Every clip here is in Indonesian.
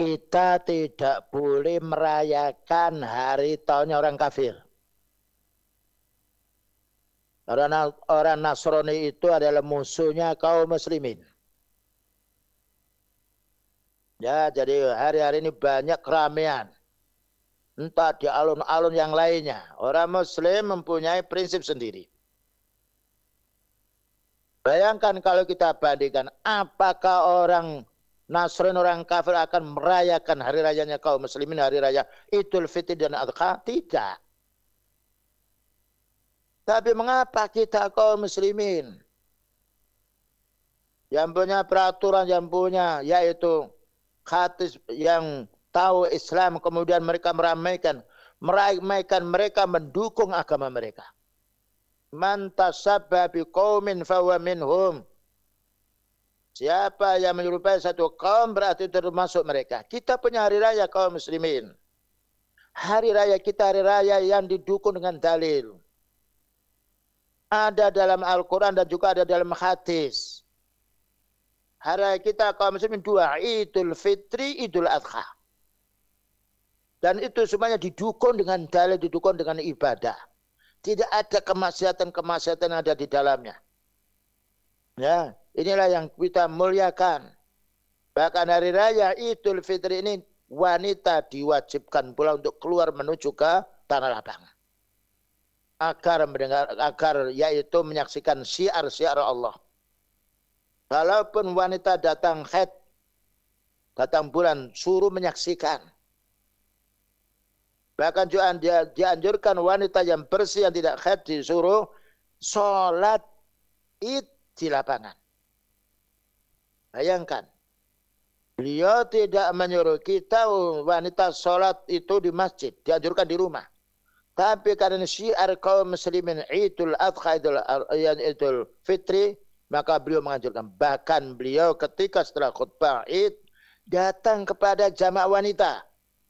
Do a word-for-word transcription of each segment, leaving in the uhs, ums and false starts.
kita tidak boleh merayakan hari tahunnya orang kafir. Orang, orang Nasrani itu adalah musuhnya kaum muslimin. Ya, jadi hari-hari ini banyak keramaian. Entah di alun-alun yang lainnya. Orang muslim mempunyai prinsip sendiri. Bayangkan kalau kita bandingkan, apakah orang Nasrani, orang kafir akan merayakan hari rayanya kaum muslimin, hari raya Idul Fitri dan Adha? Tidak. Tapi mengapa kita kaum muslimin yang punya peraturan, yang punya yaitu hadis, yang tahu Islam, kemudian mereka meramaikan, meramaikan mereka mendukung agama mereka. Man tasabba biqaumin fahuwa minhum. Siapa yang menyerupai satu kaum berarti termasuk mereka. Kita punya hari raya kaum muslimin. Hari raya kita hari raya yang didukung dengan dalil. Ada dalam Al-Quran dan juga ada dalam hadis. Hari raya kita kaum muslimin dua, Idul Fitri, Idul Adha. Dan itu semuanya didukung dengan dalil, didukung dengan ibadah. Tidak ada kemaksiatan-kemaksiatan yang ada di dalamnya. Ya, inilah yang kita muliakan. Bahkan hari raya Idul Fitri ini wanita diwajibkan pula untuk keluar menuju ke tanah lapang. Agar mendengar, agar yaitu menyaksikan syiar-syiar Allah. Walaupun wanita datang haid, datang bulan, suruh menyaksikan. Bahkan juga dianjurkan wanita yang bersih yang tidak haid disuruh sholat id di lapangan. Bayangkan. Beliau tidak menyuruh kita wanita sholat itu di masjid. Dianjurkan di rumah. Tapi karena syiar kaum muslimin Idul Adha, Idul, Idul Fitri, maka beliau menganjurkan. Bahkan beliau ketika setelah khutbah id, datang kepada jamaah wanita.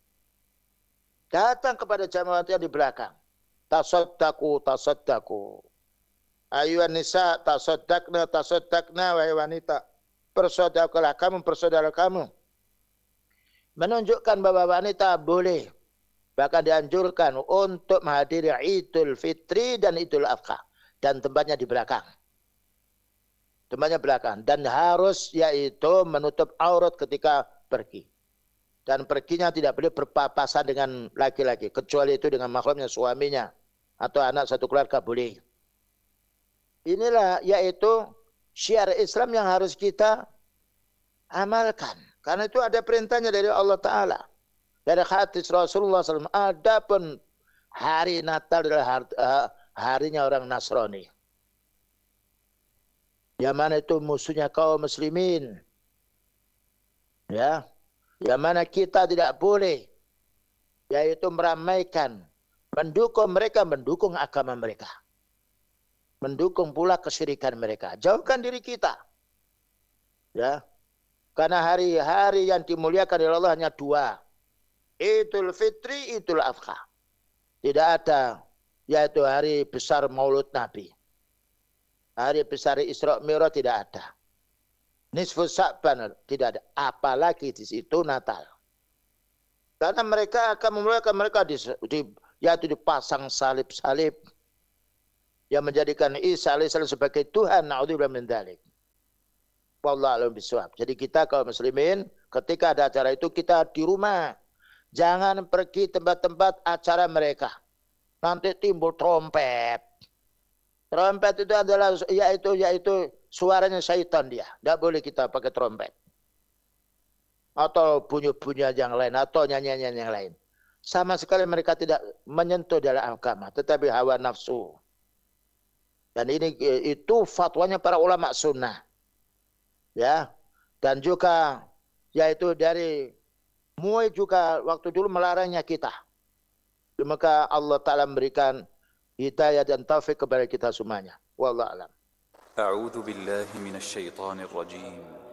Datang kepada jamaah wanita di belakang. Tasaddaku, tasaddaku. Ayuhan nisa, tasaddaqna, tasaddaqna, wahai wanita. Bersedekahlah kamu, bersedekahlah kamu. Menunjukkan bahwa wanita boleh, bahkan dianjurkan untuk menghadiri Idul Fitri dan Idul Adha. Dan tempatnya di belakang. Tempatnya belakang. Dan harus yaitu menutup aurat ketika pergi. Dan perginya tidak boleh berpapasan dengan laki-laki. Kecuali itu dengan mahramnya suaminya. Atau anak satu keluarga boleh. Inilah yaitu syiar Islam yang harus kita amalkan. Karena itu ada perintahnya dari Allah Ta'ala. Dari hadis Rasulullah shallallahu alaihi wasallam. Adapun hari Natal adalah harinya orang Nasrani. Yang mana itu musuhnya kaum muslimin. Ya. Yang mana kita tidak boleh. Yaitu meramaikan. Mendukung mereka, mendukung agama mereka. Mendukung pula kesyirikan mereka. Jauhkan diri kita. Ya. Karena hari-hari yang dimuliakan oleh Allah hanya dua. Idul Fitri, Idul Adha. Tidak ada. Yaitu hari besar Maulud Nabi. Hari besar Isra Mi'raj tidak ada. Nisfu Sya'ban tidak ada. Apalagi di situ Natal. Karena mereka akan memuliakan mereka di, di, yaitu dipasang salib-salib. Yang menjadikan Isa alaihissalam sebagai Tuhan. Na'udzubillah min dzalik. Wallahu a'lam bishawab. Jadi kita kaum muslimin ketika ada acara itu kita di rumah. Jangan pergi tempat-tempat acara mereka. Nanti timbul trompet. Trompet itu adalah yaitu yaitu suaranya syaitan dia. Tidak boleh kita pakai trompet. Atau bunyi-bunyian yang lain atau nyanyian yang lain. Sama sekali mereka tidak menyentuh dalam agama, tetapi hawa nafsu. Dan ini itu fatwanya para ulama sunnah. Ya. Dan juga yaitu dari M U I juga waktu dulu melarangnya kita. Maka Allah Ta'ala memberikan hidayah dan taufik kepada kita semuanya. Wallahu a'lam. A'udzu billahi minasy syaithanir rajim.